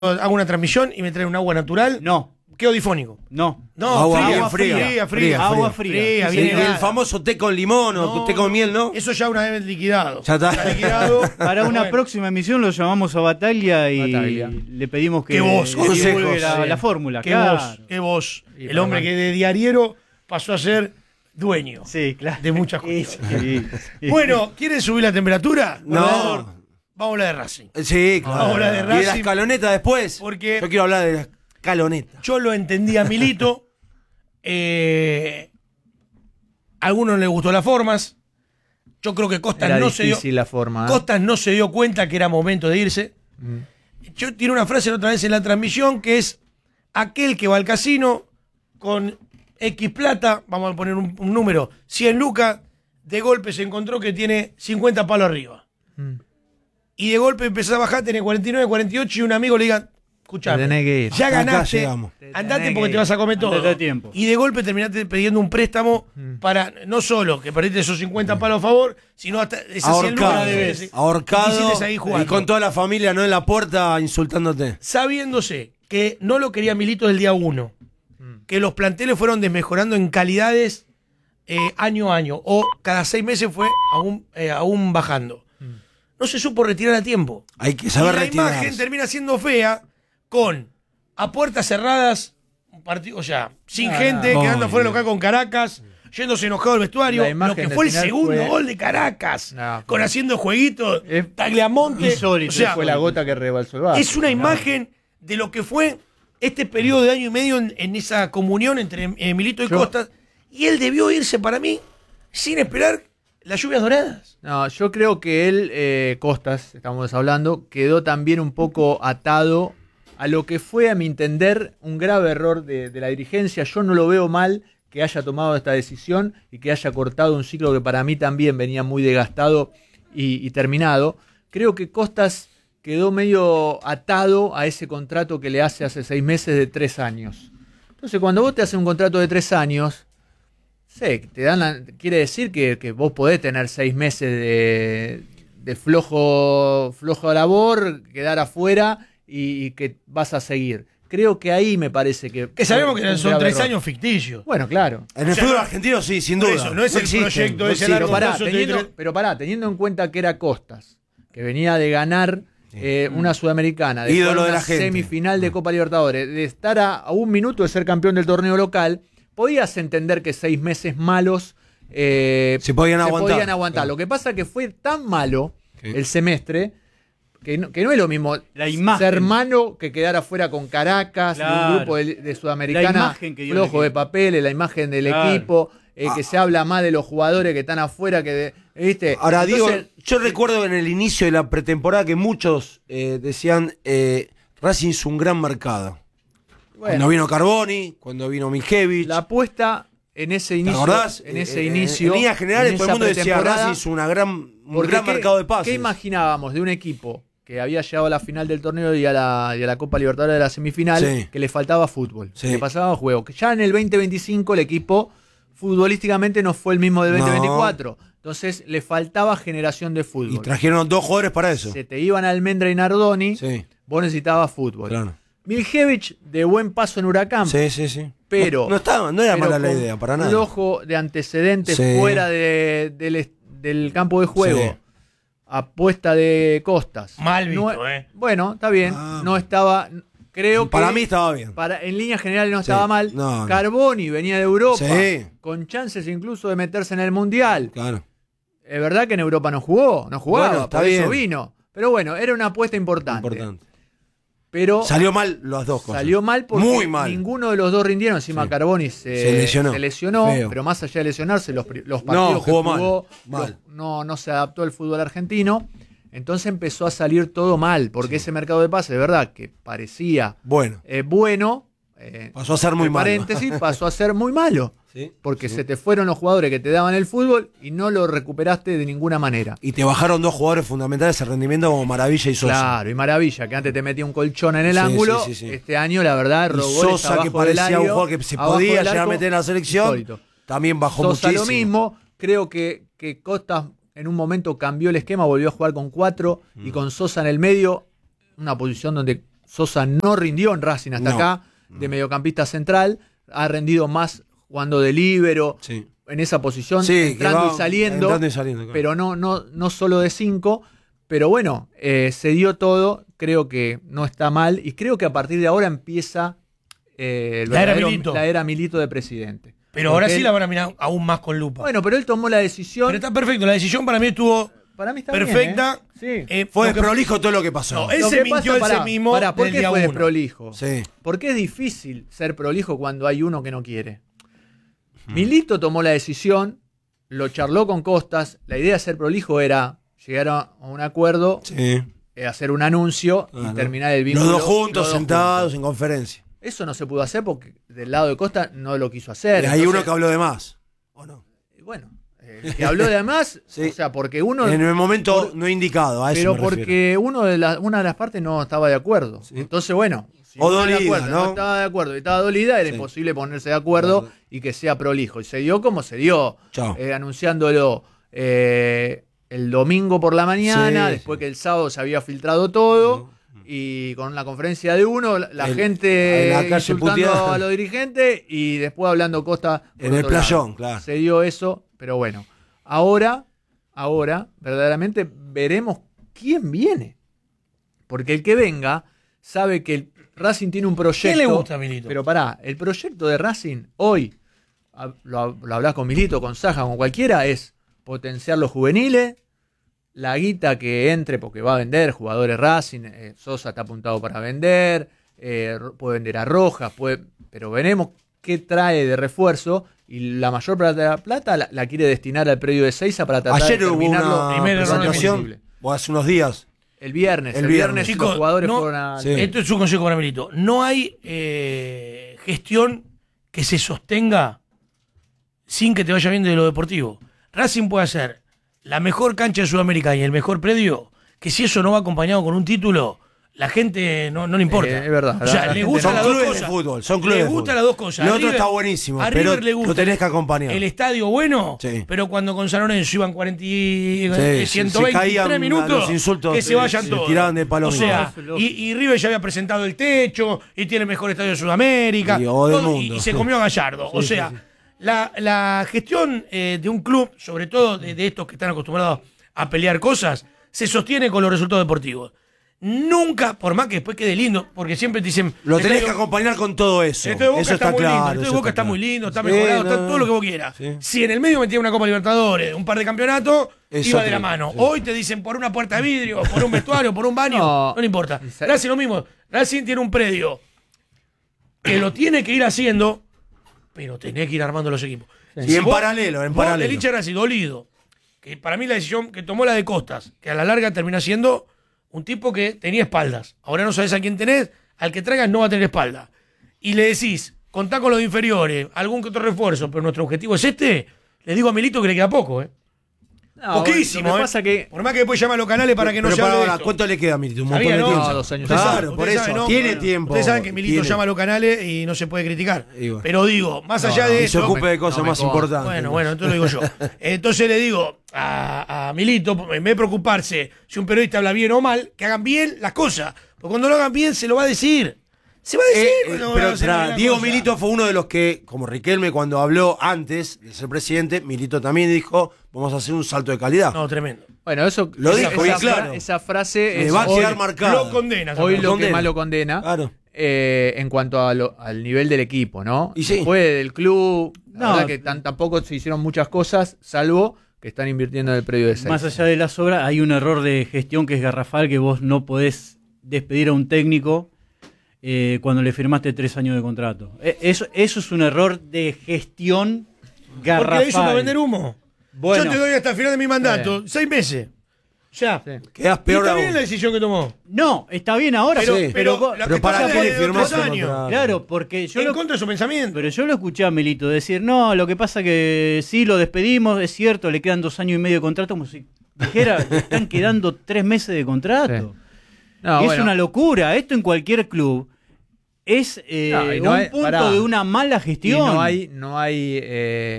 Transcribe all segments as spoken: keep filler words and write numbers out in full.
hago una transmisión y me traen un agua natural, No, quedo difónico. no. No, Agua- fría, agua fría, fría, fría, fría, Agua fría. fría. Fría, Sí, bien El, helada. el famoso té con limón o No, té con miel, ¿no? Eso ya una vez liquidado. Ya está. liquidado. Para una Bueno, próxima emisión lo llamamos a Bataglia y Bataglia. le pedimos que Qué voz, que consejos, divulgue la, sí. la fórmula. Qué Claro. voz, qué voz. Y El para hombre man- que de diariero pasó a ser dueño Sí, claro. de muchas Sí, cosas. sí, sí. Bueno, ¿quieren subir la temperatura? No. Vamos a hablar de Racing. Sí, claro. Ahora de ¿Y de la Racing, escaloneta después? porque- Yo quiero hablar de la escaloneta. Yo lo entendí a Milito. eh, a algunos les gustó las formas. Yo creo que Costas Era no se dio. difícil la forma. ¿eh? Costas no se dio cuenta que era momento de irse. Mm. Yo tiene una frase la otra vez en la transmisión que es: aquel que va al casino con X plata, vamos a poner un, un número, cien lucas, de golpe se encontró que tiene cincuenta palos arriba. Mm. Y de golpe empezó a bajar, tiene cuarenta y nueve, cuarenta y ocho, y un amigo le diga: escuchame, Te tenés que ir. ya Hasta acá ganaste, llegamos. Te andate tenés porque que te vas a comer todo. Andate a tiempo. Y de golpe terminaste pidiendo un préstamo Mm. para no solo que perdiste esos cincuenta palos a favor, sino hasta esas cien lucas Ahorcado. que debes. Ahorcado. Y hiciste ahí jugando. Y con toda la familia, ¿no? En la puerta insultándote. Sabiéndose que no lo quería Milito del día uno, que los planteles fueron desmejorando en calidades eh, año a año, o cada seis meses fue aún, eh, aún bajando. No se supo retirar a tiempo. Hay que Y saber la retirar. imagen termina siendo fea con a puertas cerradas, un partido, o sea, sin No, gente, no. quedando Ay, fuera del Dios. local con Caracas, yéndose enojado al vestuario. La Lo imagen que del fue el final segundo fue- gol de Caracas, No, con fue- haciendo jueguitos, Es- Tagliamonte. insólito, O sea, Fue la gota que rebalsó el vaso. es una imagen de lo que fue este periodo de año y medio en, en esa comunión entre eh, Milito y Yo- Costas. Y él debió irse para mí sin esperar las lluvias doradas. No, yo creo que él, eh, Costas, estamos hablando, quedó también un poco atado a lo que fue, a mi entender, un grave error de, de la dirigencia. Yo no lo veo mal que haya tomado esta decisión y que haya cortado un ciclo que para mí también venía muy desgastado y, y terminado. Creo que Costas quedó medio atado a ese contrato que le hace hace seis meses de tres años. Entonces, cuando vos te haces un contrato de tres años, sí, te dan la- quiere decir que, que vos podés tener seis meses de, de flojo, flojo labor, quedar afuera y, y que vas a seguir. Creo que ahí me parece que... Que sabemos fue que un son grave tres error. años ficticios. Bueno, claro. En el O sea, fútbol no- argentino sí, sin por duda. eso, no es el existen, proyecto ese existen. largo Pero pará, plazo, te- teniendo, te- pero pará, teniendo en cuenta que era Costas, que venía de ganar eh, una sudamericana, de Ídolo jugar de una la gente. semifinal de Copa Libertadores, de estar a, a un minuto de ser campeón del torneo local, podías entender que seis meses malos eh, Se podían aguantar. podían aguantar. Claro. Lo que pasa es que fue tan malo Sí. el semestre que no, que no es lo mismo La imagen. ser malo que quedar afuera con Caracas, de Claro. un grupo de, de La Sudamericana imagen que dio el flojo equipo. de papeles, la imagen del Claro. equipo, eh, Ah. que se habla más de los jugadores que están afuera que de, ¿viste? Ahora Entonces, digo, yo recuerdo en el inicio de la pretemporada que muchos eh, decían eh, Racing hizo un gran mercado. bueno, Cuando vino Carboni, cuando vino Mijevich. la apuesta en ese ¿Te inicio, acordás? en ese Eh, eh, inicio, En líneas generales en todo el esa mundo decía pretemporada, Racing hizo una gran, un porque gran ¿qué- mercado de pases. ¿Qué imaginábamos de un equipo que había llegado a la final del torneo y a la, y a la Copa Libertadores de la semifinal, Sí. que le faltaba fútbol, Sí. que le pasaba juego? Que ya en el veinte veinticinco el equipo futbolísticamente no fue el mismo del No. veinte veinticuatro. Entonces le faltaba generación de fútbol. Y trajeron dos jugadores para eso. Se te iban Almendra y Nardoni, Sí, vos necesitabas fútbol. claro. Miljevich, de buen paso en Huracán, Sí, sí, sí. pero... No, no estaba, no era pero mala la con idea, para un nada. ojo de antecedentes Sí. fuera de- del, est- del campo de juego. Sí. Apuesta de Costas. Mal visto, No- eh. Bueno, está bien. Ah. No estaba. Creo Para que mí estaba bien. para- en líneas generales no Sí. estaba mal. No, no. Carboni venía de Europa. Sí. Con chances incluso de meterse en el Mundial. Claro. Es verdad que en Europa no jugó. No jugaba. Bueno, está por eso bien. vino. Pero bueno, era una apuesta importante. Importante. Pero Salió mal las dos cosas. salió mal porque Muy mal. ninguno de los dos rindieron. Encima Sí. Carboni se, Se lesionó. se lesionó, Feo. pero más allá de lesionarse, los, pri- los partidos No, jugó que jugó mal, mal. los- no, no se adaptó al fútbol argentino. Entonces empezó a salir todo mal, porque ese mercado de pases, de verdad, que parecía Bueno, eh, bueno, eh, pasó a ser muy entre malo. paréntesis, pasó a ser muy malo. Sí, Porque sí. se te fueron los jugadores que te daban el fútbol y no lo recuperaste de ninguna manera. Y te bajaron dos jugadores fundamentales de rendimiento como Maravilla y Sosa. Claro, y Maravilla, que antes te metía un colchón en el Sí, ángulo. sí, sí, sí. Este año, la verdad, Y robó goles Sosa, que abajo del parecía un área, jugador que se abajo podía del llegar a arco, meter en la selección, insólito. también bajó Sosa muchísimo. lo mismo. Creo que, que Costas en un momento cambió el esquema, volvió a jugar con cuatro Mm. y con Sosa en el medio, una posición donde Sosa no rindió en Racing hasta No. acá, de mediocampista central, ha rendido más jugando de líbero, Sí. en esa posición, Sí, que entrando va y saliendo, entrando y saliendo, claro. pero no, no, no solo de cinco. Pero bueno, eh, se dio todo, creo que no está mal, y creo que a partir de ahora empieza eh, el La era verdadero- Milito. la era Milito de presidente. Pero Porque ahora sí él- la van a mirar aún más con lupa. Bueno, pero él tomó la decisión. Pero está perfecto. La decisión para mí estuvo Para mí está perfecta. bien, ¿eh? Sí. Eh, Fue lo que- desprolijo todo lo que pasó. No, él Lo se que mintió pasa, él pará, mismo pará, ¿por del qué día fue uno. desprolijo? Sí. Porque es difícil ser prolijo cuando hay uno que no quiere. Milito tomó la decisión, lo charló con Costas. La idea de ser prolijo era llegar a un acuerdo, Sí. eh, hacer un anuncio y Claro. terminar el vínculo. Los dos juntos, los dos sentados, juntos. en conferencia. Eso no se pudo hacer porque del lado de Costa no lo quiso hacer. Y hay Entonces, uno que habló de más. ¿O no? Bueno, eh, que habló de además, Sí. o sea, porque uno. En el momento por- no indicado, a eso pero me refiero. porque uno de la- una de las partes no estaba de acuerdo. Sí. Entonces, bueno, si O no estaba de dolida, acuerdo, ¿no? no estaba de acuerdo y estaba dolida, era Sí. imposible ponerse de acuerdo Claro. y que sea prolijo. Y se dio como se dio, Chao. eh, anunciándolo eh, el domingo por la mañana, Sí, después sí. que el sábado se había filtrado todo. Y con la conferencia de uno, la, la El- gente en la calle insultando puteada. a los dirigentes y después hablando Costa. por En el otro lado. playón, claro. Se dio eso, pero bueno. Ahora, ahora, verdaderamente veremos quién viene. Porque el que venga sabe que el Racing tiene un proyecto. ¿Quién le gusta a Milito? Pero pará, el proyecto de Racing hoy, a- lo, lo hablás con Milito, con Saja, con cualquiera, es potenciar los juveniles, la guita que entre porque va a vender jugadores Racing, eh, Sosa está apuntado para vender, eh, Ro- puede vender a Rojas, puede, pero veremos qué trae de refuerzo y la mayor plata de la plata la, la quiere destinar al predio de Seiza para tratar Ayer de hubo terminarlo una primer error presentación, posible. o hace unos días. El viernes, El el, viernes. viernes, Chicos, los jugadores no- fueron a... Sí. Esto es un consejo para Milito. No hay eh, gestión que se sostenga sin que te vaya bien de lo deportivo. Racing puede hacer la mejor cancha de Sudamérica y el mejor predio, que si eso no va acompañado con un título, la gente no, no le importa. Eh, es verdad. O sea, La le gente gustan Son las dos clubes cosas. de fútbol, son clubes Le de gustan fútbol. las dos cosas. Lo A otro River- está buenísimo, a pero River le gusta lo tenés que acompañar. el estadio bueno, Sí. pero cuando con San Lorenzo iban cuarenta y Sí, ciento se veintitrés caían minutos, los insultos, que se sí, vayan se todos. tiraban de O palomita. sea, Eso es lógico. y, y River ya había presentado el techo y tiene el mejor estadio de Sudamérica. Y- o del todo, y- mundo. y se comió a Gallardo. o sea, La, la gestión eh, de un club, sobre todo de, de estos que están acostumbrados a pelear cosas, se sostiene con los resultados deportivos. Nunca, por más que después quede lindo, porque siempre te dicen... Lo el tenés estadio- que acompañar con todo eso. el estadio de Boca Eso está, está muy claro. lindo, el estadio de eso Boca está claro. muy lindo, está Sí, mejorado, está no, todo lo que vos quieras. sí. Si en el medio metía una Copa Libertadores, un par de campeonatos, Es iba de otro, la mano. sí. Hoy te dicen por una puerta de vidrio, por un vestuario, por un baño, no, No. le importa. Racing lo mismo, Racing tiene un predio que lo tiene que ir haciendo, pero tenés que ir armando los equipos. Y en paralelo, en vos, paralelo. El hincha de Racing, dolido, que para mí la decisión que tomó la de Costas, que a la larga termina siendo un tipo que tenía espaldas. Ahora no sabes a quién tenés, al que traigas no va a tener espalda. Y le decís, contá con los inferiores, algún que otro refuerzo, pero nuestro objetivo es este, le digo a Milito que le queda poco, ¿eh? No, Poquísimo, lo que ¿eh? pasa que Por más que después llame a los canales para que no Pero se para hable de ahora, esto. ¿cuánto le queda a Milito? Un Sabía, montón de ¿no? tiempo. No, dos años. Claro, Ustedes por saben, eso. ¿no? Tiene Bueno, tiempo. Ustedes saben que Milito Tiene. llama a los canales y no se puede criticar. Y bueno. Pero digo, más No, allá no, de Y se eso... ocupe de cosas no me más consta. importantes. Bueno, bueno, entonces lo digo yo. Entonces le digo a, a Milito, en vez de preocuparse si un periodista habla bien o mal, que hagan bien las cosas. Porque cuando lo hagan bien se lo va a decir. Se va a decir. Eh, eh, cuando pero van a hacer tra- bien las Diego cosas. Milito fue uno de los que, como Riquelme cuando habló antes de ser presidente, Milito también dijo, vamos a hacer un salto de calidad. No, tremendo. Bueno, eso Lo esa, dijo bien esa claro. fra- esa frase Le es va a hoy, quedar marcado. Lo condena. hoy Zafra. lo que condena. más lo condena Claro. eh, en cuanto a lo- al nivel del equipo, ¿no? Y sí. Después del club, la No. verdad que tan- tampoco se hicieron muchas cosas, salvo que están invirtiendo en el predio de seis. Más allá de las obras, hay un error de gestión que es garrafal, que vos no podés despedir a un técnico eh, cuando le firmaste tres años de contrato. Eh, Eso, eso es un error de gestión garrafal. Porque le hizo para vender humo. Bueno. Yo te doy hasta el final de mi mandato, seis meses. O sea, Sí. Quedás y peor está aún. bien la decisión que tomó. No, está bien ahora, Pero, Sí. pero, pero vos- la pero que para pasa qué es le de firmaste tres el años. contrato? claro, porque yo en lo, contra de su pensamiento. pero yo lo escuché a Milito decir, no, lo que pasa que sí, lo despedimos, es cierto, le quedan dos años y medio de contrato, como si dijera, le están quedando tres meses de contrato. No, Y es bueno, una locura, esto en cualquier club es eh, No, y no un hay- punto pará. de una mala y gestión. no hay, no hay eh,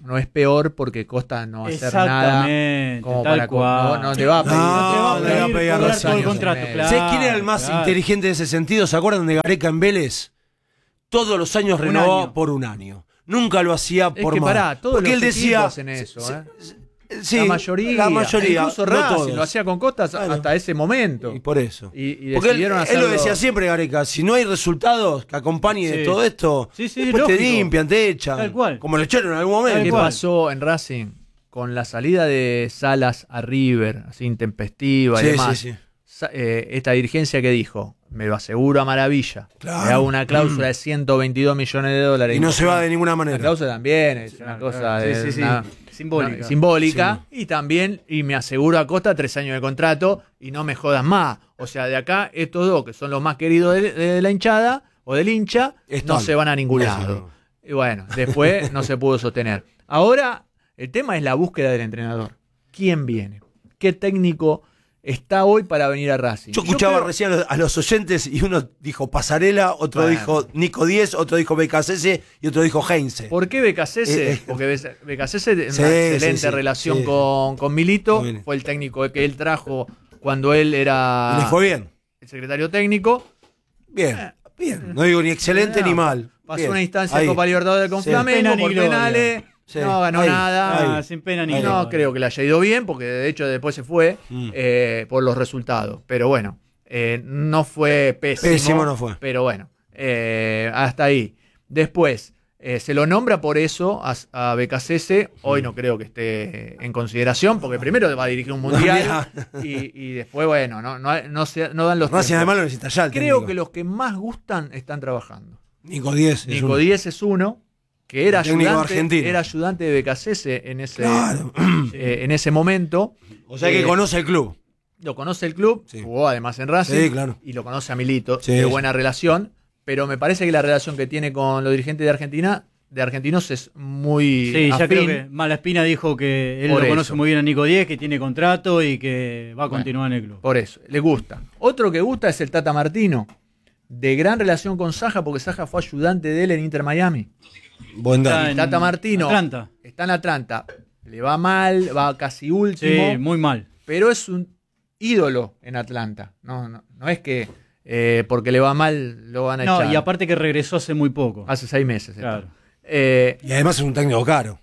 no es peor porque Costa no va a hacer nada. Exactamente, Como tal para cual. no, no te va a pedir. No, no te va a no te va a pedir pedir por a dos todo el años contrato, y medio. claro. ¿Sabés quién era el más claro. inteligente en ese sentido? ¿Se acuerdan de Gareca en Vélez? Todos los años Un renovaba año. por un año. Nunca lo hacía Es por que más. pará, todos Porque los él decía, equipos hacen eso, se- ¿eh? se- sí, la mayoría, la mayoría, incluso no Racing todos. lo hacía con Costa Claro. hasta ese momento. Y por eso. Y, y Porque él, decidieron él hacerlo. lo decía siempre, Gareca, si no hay resultados que acompañen Sí. todo esto, Sí, sí, después te lógico. limpian, te echan. Tal cual. Como lo echaron en algún momento. ¿Qué cual. pasó en Racing con la salida de Salas a River, así intempestiva Sí, y demás? sí, sí. Sa- eh, esta dirigencia que dijo, me lo aseguro a maravilla, Claro. le hago una cláusula de ciento veintidós millones de dólares. Y no se va de ninguna La manera. cláusula también es una Claro, cosa claro. de- Sí, sí, sí. una- Simbólica. una- simbólica, y también, y me aseguro a Costa tres años de contrato y no me jodas más. O sea, de acá, estos dos, que son los más queridos de, de la hinchada o del hincha, Están. no se van a ningún No, lado. sí, Y bueno, después no se pudo sostener. Ahora, el tema es la búsqueda del entrenador. ¿Quién viene? ¿Qué técnico está hoy para venir a Racing? Yo escuchaba creo- recién a los, a los oyentes y uno dijo Pasarela, otro Bueno. dijo Nico Díez, otro dijo B K C S y otro dijo Heinze. ¿Por qué Becasese? Eh, eh. Porque Becasese tiene Sí, una sí, excelente sí, relación sí. con, con Milito. Muy bien. Fue el técnico que él trajo cuando él era Y le fue bien. el secretario técnico. Bien, bien. No digo ni excelente No, ni mal. Pasó Bien. una instancia Ahí. de Copa Libertadores con Sí. Flamengo Pena ni por gloria. penales. Sí. No ganó Ahí, nada. Ah, sin pena ni Ahí. No gloria. creo que le haya ido bien, porque de hecho después se fue Mm. eh, por los resultados. Pero bueno, eh, no fue pésimo. Pésimo no fue. Pero bueno, eh, hasta ahí. Después, eh, se lo nombra por eso a, a Becasese. Hoy no creo que esté en consideración, porque primero va a dirigir un mundial y, y después, bueno, no, no, no, se- no dan los Racing tiempos. además lo necesita ya el Creo técnico. que los que más gustan están trabajando. Nico Díez. es Nico uno. Díez es uno, que era El técnico ayudante, argentino. era ayudante de Becasese en ese, Claro. eh, en ese momento. O sea que Eh, conoce el club. Lo conoce el club, Sí. jugó además en Racing Sí, claro. y lo conoce a Milito, Sí, de sí. buena relación, pero me parece que la relación que tiene con los dirigentes de Argentina, de argentinos, es muy Sí, ya afín. creo que Malaspina dijo que él Por lo eso. conoce muy bien a Nico Díez, que tiene contrato y que va a continuar en el club. Por eso, le gusta. Otro que gusta es el Tata Martino, de gran relación con Saja, porque Saja fue ayudante de él en Inter Miami. Buen dato. Está en Tata Martino Atlanta. está en Atlanta, le va mal, va casi último. Sí, muy mal. Pero es un ídolo en Atlanta. No, no, no es que eh, porque le va mal lo van a No, echar. y aparte que regresó hace muy poco. Hace seis meses. está. Claro. Eh, Y además es un técnico caro.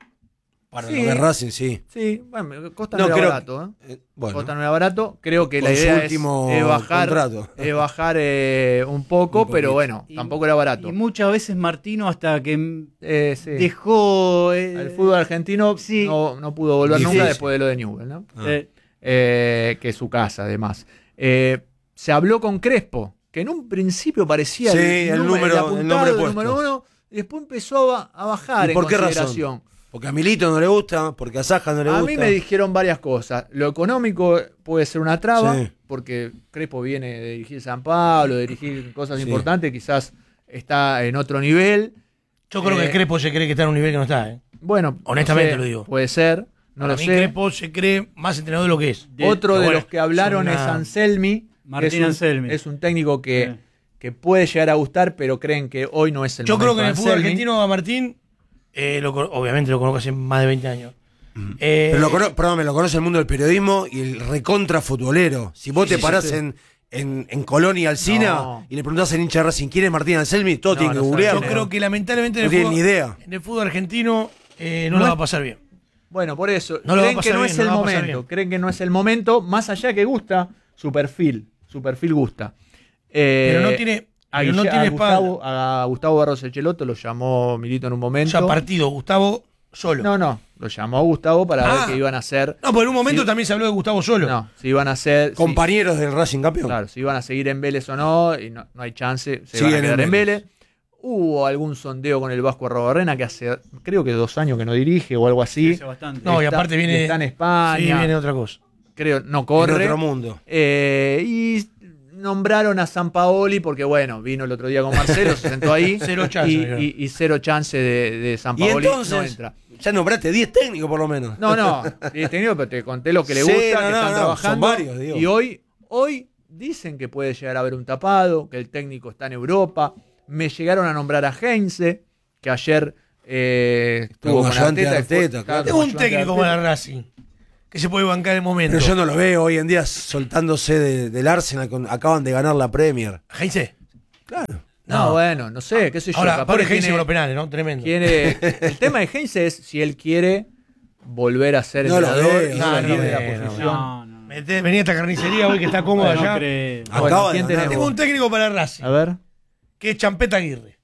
Para Sí. lo que es Racing, sí. sí, bueno, Costa No, no, era creo- barato. ¿eh? Eh, bueno, Costa no era barato. Creo que Con la su idea es, último es bajar, contrato. es bajar eh, un poco, Un pero poquito. bueno, Y- tampoco era barato. Y muchas veces Martino hasta que Eh, sí. dejó... eh, El fútbol argentino Sí. no, no pudo volver Difícil. nunca después de lo de Newell, ¿no? Ah. eh, Eh, que es su casa, además. Eh, se habló con Crespo, que en un principio parecía Sí, el número- el apuntado, nombre el puesto. número uno, y después empezó a, a bajar ¿Y en por qué razón? consideración. Porque a Milito no le gusta, porque a Saja no le A gusta. mí me dijeron varias cosas. Lo económico puede ser una traba, Sí. porque Crespo viene de dirigir San Pablo, de dirigir cosas Sí. importantes, quizás está en otro nivel. Yo creo que Eh, el Crespo se cree que está en un nivel que no está. ¿eh? Bueno, Honestamente no sé, lo digo. Puede ser, no Para lo mí sé. Crespo se cree más entrenador de lo que es. de- Otro pero de bueno, los que hablaron es es una- Anselmi. Martín es un, Anselmi. Es un técnico que, Sí. que puede llegar a gustar, pero creen que hoy no es el Yo momento. creo que en el de fútbol Anselmi. argentino a Martín, eh, lo con- obviamente lo conozco hace más de veinte años. Eh, Pero lo, cono- perdón, me lo conoce el mundo del periodismo y el recontra futbolero. Si vos Sí, te sí, parás sí, sí. en, en, en Colón y Alsina No. y le preguntás al hincha de Racing quién es Martín Anselmi, todo No, tiene que no sabe. googlear. yo creo que lamentablemente en No el, tiene fútbol, ni idea. en el fútbol argentino eh, no, No lo es- va a pasar bien. Bueno, por eso. No lo va a creen que pasar no bien, es no el lo va a pasar momento. bien. Creen que no es el momento, más allá que gusta su perfil. Su perfil gusta. Eh, Pero no tiene, a, pero no Guille- tiene a espalda. Gustavo, a Gustavo Barros Echeloto lo llamó Milito en un O momento. sea, partido, Gustavo solo. No, no, no. Lo llamó Gustavo para Ah. ver qué iban a hacer. por un momento Sí. también se habló de Gustavo solo. No, si iban a hacer. si- Compañeros del Racing campeón. Claro, si iban a seguir en Vélez o no, y no, no hay chance, se Siguen van a quedar en en Vélez. Vélez. Hubo algún sondeo con el Vasco Arrobarrena que hace, creo que dos años que no dirige o algo así. hace bastante. No, y Está- aparte viene- Está en España. Sí, viene otra cosa. Creo, no En corre. otro mundo. Eh, y nombraron a Sampaoli porque, bueno, vino el otro día con Marcelo, se sentó ahí. Cero chance, Y, dijeron. y- y cero chance de, de Y Sampaoli. entonces, No entra. ya nombraste diez técnicos por lo menos. No, no, he tenido, pero te conté lo que le Sí, gusta, no, que no, están no, trabajando. son varios, digo. Y hoy, hoy dicen que puede llegar a haber un tapado, que el técnico está en Europa. Me llegaron a nombrar a Heinze, que ayer Eh, Estuvo estuvo con con ayudante de Arteta, Arteta, después- claro. Tengo un ayudante de técnico Arteta. para Racing que se puede bancar en el momento. Pero yo no lo veo hoy en día soltándose de- del Arsenal. Con, acaban de ganar la Premier. Heinze. Claro. No, No. bueno, no sé, qué sé yo. Ahora, capaz pobre que Heinze tiene- con los penales, ¿no? Tremendo. quiere- el tema de Heinze es si él quiere volver a ser No lo entrenador veo, y no salir lo de la veo, no. posición. No, no. Mete- Venía a esta carnicería hoy que está cómodo No allá. creo. Bueno, Acaba de ¿quién ganar. tenemos? Tengo un técnico para Racing, A ver. que es Champeta Aguirre.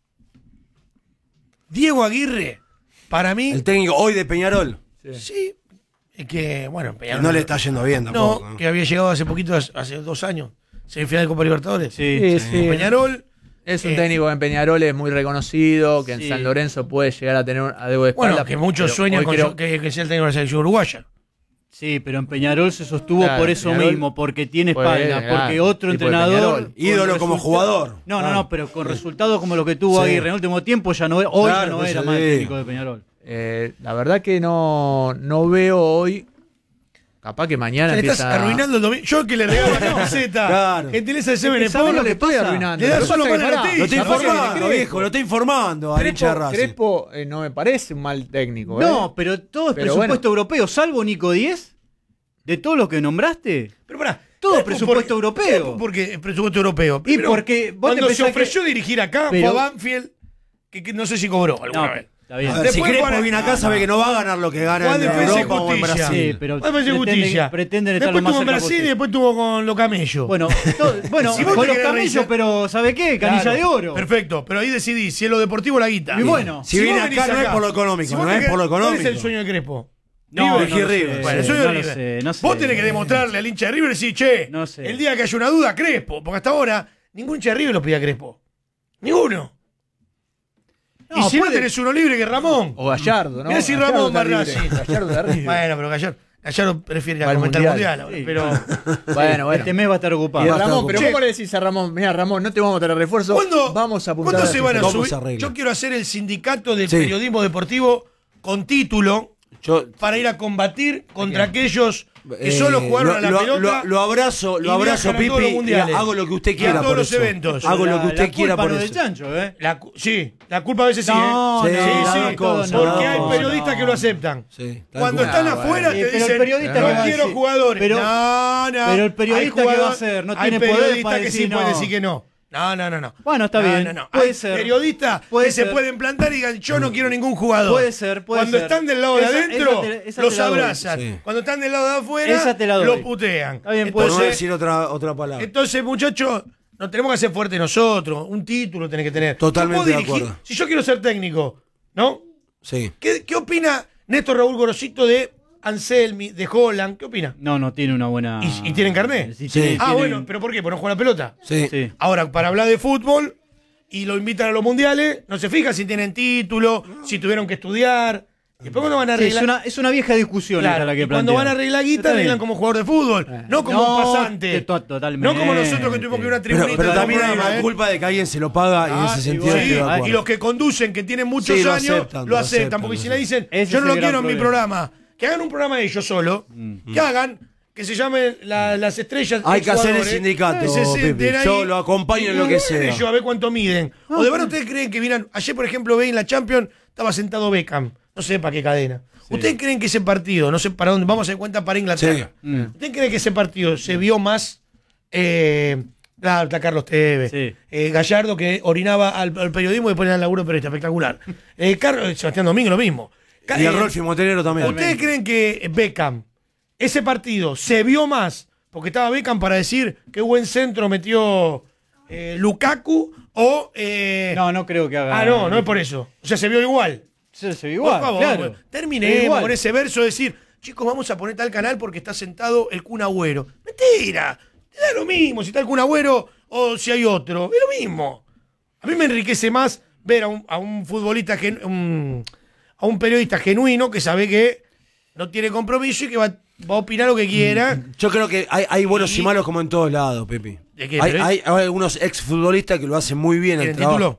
Diego Aguirre, para mí, El técnico hoy de Peñarol. sí, es que, bueno, Peñarol No le está yendo bien No, tampoco. ¿no? que había llegado hace poquito, hace dos años, semifinal de Copa Libertadores. Sí, Sí, sí. sí. Peñarol, Es un Eh, técnico en Peñarol, es muy reconocido, que en Sí. San Lorenzo puede llegar a tener a debo de espalda. bueno, que muchos pero sueñan hoy con creo- que, que sea el técnico de la selección uruguaya. Sí, pero en Peñarol se sostuvo Claro, por eso Peñarol- mismo, porque tiene Pues, espalda, claro, porque otro tipo de entrenador... Peñarol. con Ídolo como resulta- jugador. No, no, Claro. no, pero con resultados como lo que tuvo Sí. Aguirre en el último tiempo, ya no, hoy Claro, ya no pues era sí. más el técnico de Peñarol. Eh, la verdad que no, no veo hoy. Capaz que mañana Le estás empieza. arruinando el domingo. Yo que le regalo la camiseta, Claro. gentileza de Es Seven que ¿sabes Sport, lo que estoy pasa? arruinando? Le da Lo que solo pasa es para que, la pará, Lo está Capaz que informando, Crespo. viejo. Lo está informando al hincha de Crespo, Racing. Crespo, eh, no me parece un mal técnico. ¿eh? No, pero todo es Pero presupuesto bueno. europeo, salvo Nico Diez, de todos los que nombraste. Pero pará, Todo Crespo, presupuesto ¿por- europeo. Crespo porque es presupuesto europeo. Y Primero, porque vos te cuando se pensás ofreció que- dirigir acá, Pero- fue a Banfield, que, que no sé si cobró alguna No, vez. está bien. A ver, si Después Crespo para- viene acá, sabe que no va a ganar lo que gana Juan en Defensa y Europa o en Justicia. Brasil. Sí, pero Juan Defensa y pretende- Justicia. pretenden estar Después lo más estuvo en cerca Brasil y posible. después estuvo con los camellos. Bueno, to- bueno Si vos con te los querés camellos, reír- pero ¿sabe qué? Canilla Claro, de oro. Perfecto, pero ahí decidí si es lo deportivo o la guita. Y bueno, Si vos viene venís acá no es por lo económico, si vos no te es por lo querés- ¿Cuál económico. es el sueño de Crespo? No, River. no lo sé, River. Bueno, el sueño de no lo River. sé, no sé. Vos tenés que demostrarle al hincha de River y decir, che, No sé. el día que haya una duda, Crespo. Porque hasta ahora ningún hincha de River lo pide a Crespo. Ninguno. No, y si no puede- tenés uno libre que Ramón. O Gallardo, ¿no? Mirá si Gallardo Ramón está va a libre. Racing. Gallardo de River. Bueno, pero Gallardo, Gallardo prefiere ir Va a al comentar el Mundial. mundial ahora. Sí. Pero Bueno, bueno. Este mes va a estar Y ocupado. de Basta, Ramón, pero Che. ¿cómo le decís a Ramón? Mira, Ramón, no te vamos a tener refuerzo. ¿cuándo, Vamos a apuntar ¿cuándo a se la van a ¿Cómo subir? se arregla? Yo quiero hacer el sindicato del Sí. periodismo deportivo con título Yo para ir a combatir contra aquellos que eh, solo jugaron lo, a la lo- pelota. lo- lo abrazo, y lo abrazo, viajan a todos Pipi. los y mundiales. hago lo que usted Y a quiera todos por los eso. eventos. Hago lo La- que usted la quiera culpa por no es eso. de Chancho, ¿eh? La cu- sí, la culpa a veces sí, No, ¿eh? no, sí, las sí, dos cosas, porque las dos hay cosas. periodistas que lo aceptan. Sí, tal Cuando cual. están Ah, afuera bueno. te Eh, pero el dicen, periodista no que va a quiero decir- jugadores. pero- no, no. pero el periodista Hay que va a jugador- hacer, no hay tiene poder periodistas para que sí decir pueden no. decir que no. No, no, no, no. Bueno, está No, bien, no, no. puede Hay ser. periodistas Puede que se ser. pueden plantar y digan, yo no quiero ningún jugador. Puede ser, puede Cuando ser. están del lado de Esa- adentro, esa te- esa los te la doy. abrazan. Sí. Cuando están del lado de afuera, Esa te la doy. los putean. Está bien, Por puede no ser. decir otra, otra palabra. Entonces, muchachos, nos tenemos que hacer fuertes nosotros. Un título tenés que tener. Totalmente Vos de dirigís- acuerdo. Si yo quiero ser técnico, ¿no? Sí. ¿Qué, qué opina Néstor Raúl Gorosito de Anselmi, de Holland? ¿Qué opina? No, no tiene una buena. ¿Y- y tienen carné? Sí, Sí. tiene- Ah, tiene- bueno, ¿pero por qué? ¿Porque no juega la pelota? Sí. Sí. Ahora, para hablar de fútbol y lo invitan a los mundiales, no se fija si tienen título, si tuvieron que estudiar. Y después cuando van a Sí, arreglar. es, una, es una vieja discusión Claro, esta la que y cuando plantea. van a arreglar guita, Está bien. arreglan como jugador de fútbol, no como No, un pasante. to- totalmente. No como nosotros que tuvimos que ir a una Pero, tribunita. pero de también hay programa, la ¿eh? culpa de que alguien se lo paga y en Ah, ese y sentido bueno, estoy de sí, acuerdo. y los que conducen, que tienen muchos Sí, lo años, aceptan, lo lo aceptan. aceptan, Porque lo si le dicen, Ese yo es no lo el quiero gran en mi problema. programa, que hagan un programa ellos solo, que hagan, que se llame la- las estrellas. Hay que hacer el exjugadores, sindicato, que se sienten Pipi. ahí, Yo lo acompaño en lo y que miren sea. ellos a ver cuánto miden. O de verdad ustedes creen que miran, ayer por ejemplo veis en la Champions, estaba sentado Beckham, no sé para qué cadena. ¿Ustedes creen que ese partido, no sé para dónde, vamos a hacer cuenta para Inglaterra? Sí. Mm. ¿Ustedes creen que ese partido se vio más eh, ah, está Carlos Tevez, Sí. eh, Gallardo que orinaba al, al periodismo y después al laburo periodista, espectacular? Eh, Carlos, Sebastián Domingo lo mismo. Ca- Y el eh, Rolfi Montenegro también. ¿Ustedes creen que Beckham, ese partido, se vio más porque estaba Beckham para decir qué buen centro metió eh, Lukaku o... eh, No, no creo que haga. ah, no, no es por eso. O sea, se vio igual. Se, se ve igual, Por favor, claro. bueno, terminemos Igual. con ese verso de decir, chicos, vamos a poner tal canal porque está sentado el Kun Agüero. Mentira, te da lo mismo si está el Kun Agüero o si hay otro, es lo mismo. A mí me enriquece más ver a un, a un futbolista, gen- un- a un periodista genuino que sabe que no tiene compromiso y que va, va a opinar lo que quiera. Yo creo que hay, hay buenos y, Y- malos como en todos lados, Pepi. ¿De qué, Hay, pero? hay, hay algunos exfutbolistas que lo hacen muy bien el ¿Tienen trabajo. título?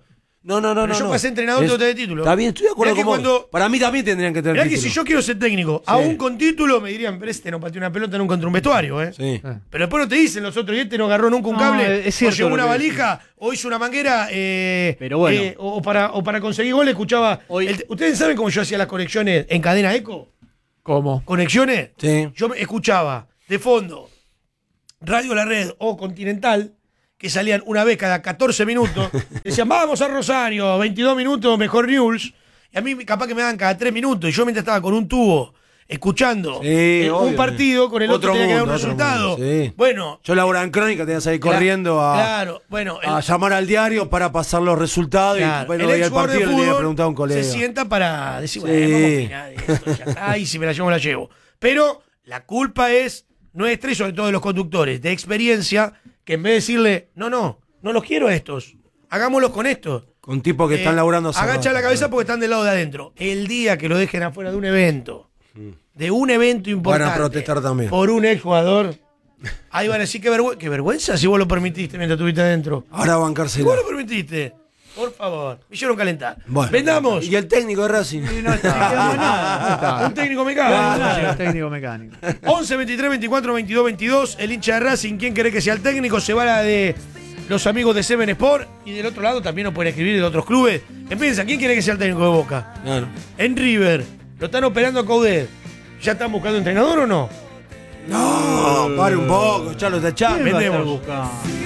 No, no, no, Pero no. yo no. pasé entrenador, Es- tengo que tener título. Está bien, estoy de acuerdo Mirá con que vos. cuando- Para mí también tendrían que tener Mirá que título. si yo quiero ser técnico, Sí. aún con título, me dirían, pero este no pateó una pelota nunca entró un vestuario, ¿eh? Sí. Pero después no te dicen los otros, y este no agarró nunca un No, cable, es cierto o llevó lo una que valija, o hizo una manguera, eh, Pero bueno. eh, o, para, o para conseguir goles escuchaba. Hoy- el- ¿Ustedes saben cómo yo hacía las conexiones en cadena eco? ¿Cómo? ¿Conexiones? Sí. Yo me escuchaba de fondo Radio La Red o Continental, que salían una vez cada catorce minutos. Decían, vamos a Rosario, veintidós minutos, mejor news. Y a mí capaz que me daban cada tres minutos. Y yo mientras estaba con un tubo escuchando Sí, eh, un obvio. partido, con el otro, Otro tenía que dar un mundo, otro resultado. mundo, sí. Bueno, Yo laboraba en Crónica, tenías ahí corriendo a, claro, bueno, el, a llamar al diario para pasar los resultados claro, y bueno, el veía ex el jugador de partido y le tenía que fútbol preguntar a un colega. se sienta para decir, Sí. bueno, vamos a opinar de esto, ya está, y si me la llevo, me la llevo. Pero la culpa es nuestra y sobre todo de los conductores de experiencia, que en vez de decirle, no, no, no los quiero a estos, hagámoslos con estos. Con tipos que están Eh, laburando hace Agacha rato. la cabeza porque están del lado de adentro. El día que lo dejen afuera de un evento, de un evento importante, Van a protestar también. por un exjugador, ahí van a decir, qué, vergü- qué vergüenza si vos lo permitiste mientras estuviste adentro. Ahora bancársela. ¿Cómo lo permitiste? Por favor, me hicieron calentar. Bueno. Vendamos. Y el técnico de Racing. No está quedando nada. Un técnico mecánico. Ah, técnico mecánico. once, veintitrés, veinticuatro, veintidós, veintidós. El hincha de Racing, ¿quién quiere que sea el técnico? Se va la de los amigos de Seven Sport. Y del otro lado también nos pueden escribir de otros clubes. Empieza, ¿quién quiere que sea el técnico de Boca? Claro. En River. Lo están operando a Coudet. ¿Ya están buscando entrenador o no? No, pare un poco, Chalo, te echá. ¿Quién va a estar Vendemos. buscando?